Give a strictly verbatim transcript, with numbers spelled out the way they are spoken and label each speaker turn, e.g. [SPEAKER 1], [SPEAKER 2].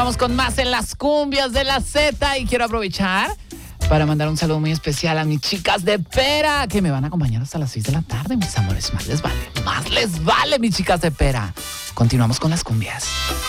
[SPEAKER 1] Vamos con más en las cumbias de la Z y quiero aprovechar para mandar un saludo muy especial a mis chicas de Pera que me van a acompañar hasta las seis de la tarde, mis amores. Más les vale, más les vale, mis chicas de Pera. Continuamos con las cumbias.